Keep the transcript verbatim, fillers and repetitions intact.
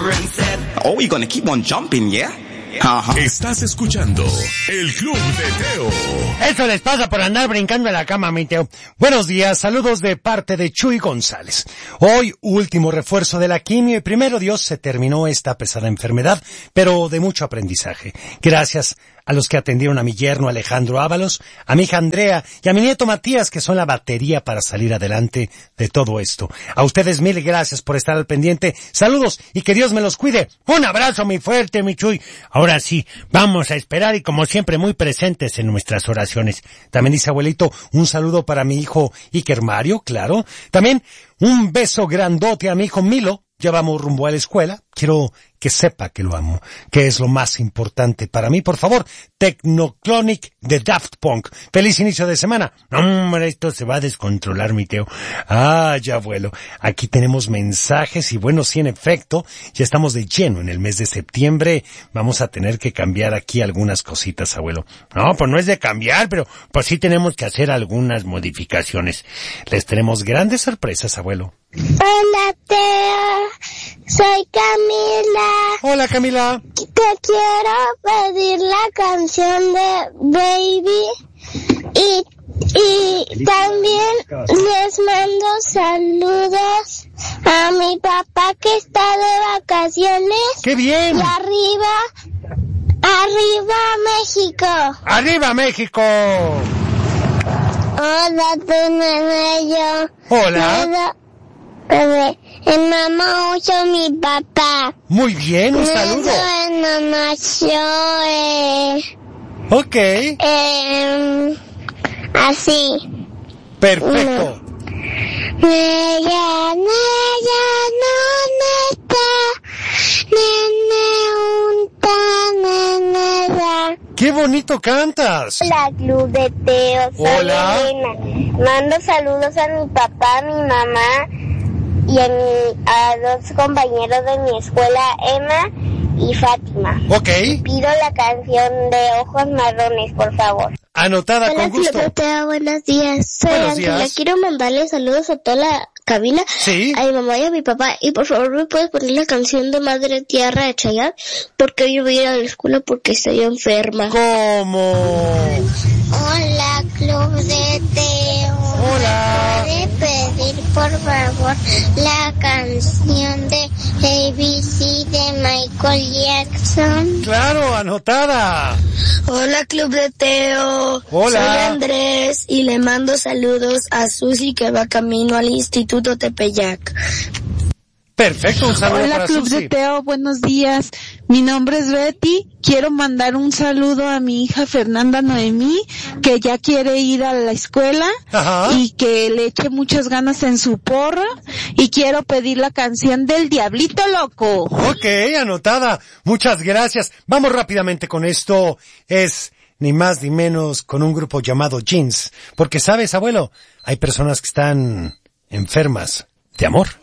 and said, oh, we're gonna keep on jumping, yeah? Uh-huh. Estás escuchando El Club de Teo. Eso les pasa por andar brincando en la cama, mi Teo. Buenos días, saludos de parte de Chuy González. Hoy, último refuerzo de la quimio y primero Dios se terminó esta pesada enfermedad, pero de mucho aprendizaje. Gracias a los que atendieron a mi yerno Alejandro Ábalos, a mi hija Andrea y a mi nieto Matías, que son la batería para salir adelante de todo esto. A ustedes mil gracias por estar al pendiente. Saludos y que Dios me los cuide. Un abrazo muy fuerte, mi Chuy. Ahora sí, vamos a esperar y como siempre muy presentes en nuestras oraciones. También dice abuelito, un saludo para mi hijo Iker Mario, claro. También un beso grandote a mi hijo Milo. Ya vamos rumbo a la escuela. Quiero que sepa que lo amo, que es lo más importante para mí. Por favor, Technoclonic de Daft Punk. Feliz inicio de semana. No, hombre, esto se va a descontrolar, mi Teo. Ah, ya, abuelo. Aquí tenemos mensajes y bueno, sí, en efecto, ya estamos de lleno en el mes de septiembre. Vamos a tener que cambiar aquí algunas cositas, abuelo. No, pues no es de cambiar, pero pues sí tenemos que hacer algunas modificaciones. Les tenemos grandes sorpresas, abuelo. Hola, Teo. Soy Camila. Hola, Camila. Te quiero pedir la canción de Baby y, y también les mando saludos a mi papá que está de vacaciones. ¡Qué bien! Y arriba, arriba México. ¡Arriba México! Hola, tu nena y yo. Hola. Bebé, me mamá mucho mi papá. Muy bien, un saludo. Me mamá yo, eh, Ok. Eh, así. Perfecto. Nella, nella, no está, nene, unta, neneda. ¡Qué bonito cantas! Hola, Club de Teo. Soy Hola. Elena. Mando saludos a mi papá, a mi mamá y a, mi, a dos compañeros de mi escuela, Emma y Fátima. Ok. Pido la canción de Ojos Marrones, por favor. Anotada. Hola, con gusto. Club de Teo, buenos días. Soy Buenos Ángela. días. Quiero mandarle saludos a toda la cabina, Sí. a mi mamá y a mi papá. Y por favor, ¿me puedes poner la canción de Madre Tierra de Chayanne? Porque hoy voy a ir a la escuela porque estoy enferma. ¿Cómo? Hola, Club de Teo. Hola. ¿Me puede pedir, por favor, la canción de A B C de Michael Jackson? Claro, anotada. Hola, Club de Teo. Hola. Soy Andrés y le mando saludos a Susi que va camino al Instituto Tepeyac. Perfecto, un saludo Hola, para Club Susi. de Teo, buenos días. Mi nombre es Betty. Quiero mandar un saludo a mi hija Fernanda Noemí, que ya quiere ir a la escuela. Ajá. Y que le eche muchas ganas en su porra. Y quiero pedir la canción del Diablito Loco. Ok, anotada. Muchas gracias. Vamos rápidamente con esto. Es ni más ni menos con un grupo llamado Jeans. Porque sabes, abuelo, hay personas que están enfermas de amor.